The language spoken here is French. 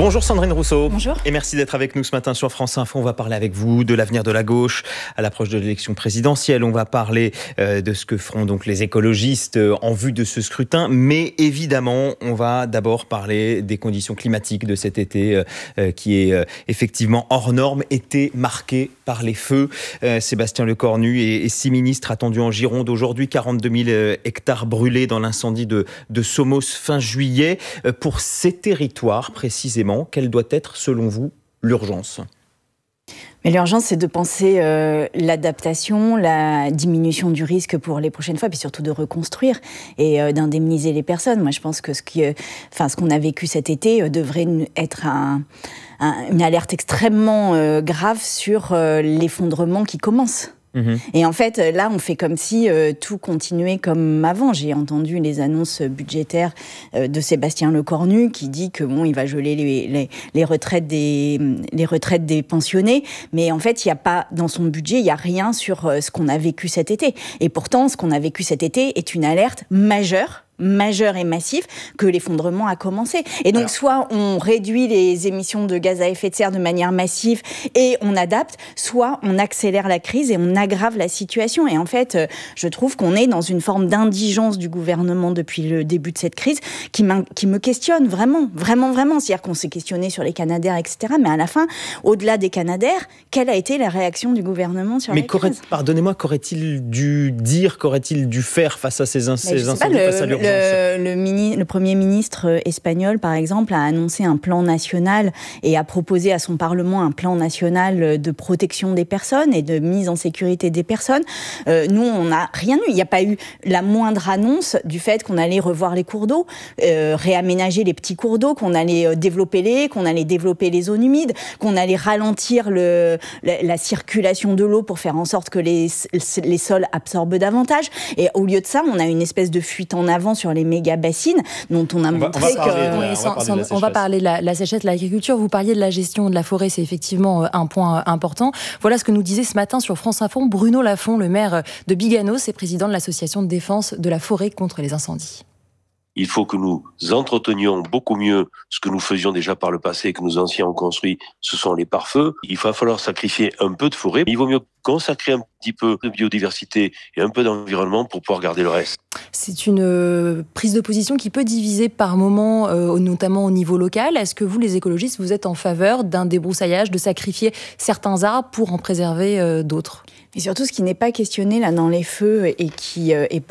Bonjour Sandrine Rousseau. Bonjour. Et merci d'être avec nous ce matin sur France Info. On va parler avec vous de l'avenir de la gauche à l'approche de l'élection présidentielle. On va parler de ce que feront donc les écologistes en vue de ce scrutin. Mais évidemment, on va d'abord parler des conditions climatiques de cet été qui est effectivement hors norme, été marqué par les feux. Sébastien Lecornu et 6 ministres attendus en Gironde aujourd'hui. 42 000 hectares brûlés dans l'incendie de Somos fin juillet. Pour ces territoires précisément, quelle doit être, selon vous, l'urgence ? Mais l'urgence, c'est de penser l'adaptation, la diminution du risque pour les prochaines fois, puis surtout de reconstruire et d'indemniser les personnes. Moi, je pense que ce qu'on a vécu cet été devrait être une alerte extrêmement grave sur l'effondrement qui commence. Et en fait, là, on fait comme si tout continuait comme avant. J'ai entendu les annonces budgétaires de Sébastien Lecornu qui dit que il va geler les retraites des pensionnés. Mais en fait, il y a pas dans son budget, il y a rien sur ce qu'on a vécu cet été. Et pourtant, ce qu'on a vécu cet été est une alerte majeure et massif que l'effondrement a commencé. Et donc, soit on réduit les émissions de gaz à effet de serre de manière massive et on adapte, soit on accélère la crise et on aggrave la situation. Et en fait, je trouve qu'on est dans une forme d'indigence du gouvernement depuis le début de cette crise qui me questionne vraiment. C'est-à-dire qu'on s'est questionné sur les Canadair, etc. Mais à la fin, au-delà des Canadair, quelle a été la réaction du gouvernement sur la crise ? Pardonnez-moi, qu'aurait-il dû dire, qu'aurait-il dû faire face à ces incendies, face à l'urgence ? Le Premier ministre espagnol, par exemple, a annoncé un plan national et a proposé à son Parlement un plan national de protection des personnes et de mise en sécurité des personnes. Nous, on n'a rien eu. Il n'y a pas eu la moindre annonce du fait qu'on allait revoir les cours d'eau, réaménager les petits cours d'eau, qu'on allait développer les zones humides, qu'on allait ralentir la circulation de l'eau pour faire en sorte que les sols absorbent davantage. Et au lieu de ça, on a une espèce de fuite en avant sur les méga-bassines dont on a montré on va parler de la sécheresse, de l'agriculture. Vous parliez de la gestion de la forêt, c'est effectivement un point important. Voilà ce que nous disait ce matin sur France Info Bruno Lafont, le maire de Biganos et président de l'association de défense de la forêt contre les incendies. Il faut que nous entretenions beaucoup mieux ce que nous faisions déjà par le passé et que nos anciens ont construit, ce sont les pare-feux. Il va falloir sacrifier un peu de forêt. Il vaut mieux consacrer un petit peu de biodiversité et un peu d'environnement pour pouvoir garder le reste. C'est une prise de position qui peut diviser par moments, notamment au niveau local. Est-ce que vous, les écologistes, vous êtes en faveur d'un débroussaillage, de sacrifier certains arbres pour en préserver d'autres ? Et surtout, ce qui n'est pas questionné là dans les feux et qui est